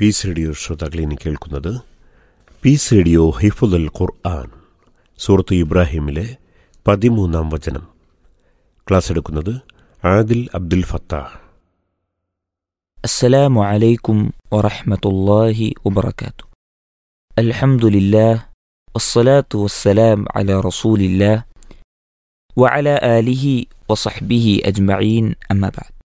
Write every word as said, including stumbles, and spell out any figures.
Piece radio ശ്രോതാക്കളെ ഇനി കേൾക്കുന്നത് പീസ് റേഡിയോ ഹിഫ്ളുൽ ഖുർആൻ, സൂറത്ത് ഇബ്രാഹിമിലെ പതിമൂന്നാം വചനം. ക്ലാസ് എടുക്കുന്നത് ആദിൽ അബ്ദുൽ ഫത്താഹ്. അസ്സലാമു അലൈക്കും വറഹ്മത്തുള്ളാഹി വബറകാതുഹു. അൽഹംദുലില്ലാഹ് വസ്സലാത്തു വസ്സലാം അലാ റസൂലില്ലാഹ് വഅലാ ആലിഹി വസഹ്ബിഹി അജ്മഈൻ, അമ്മാ ബഅദ്.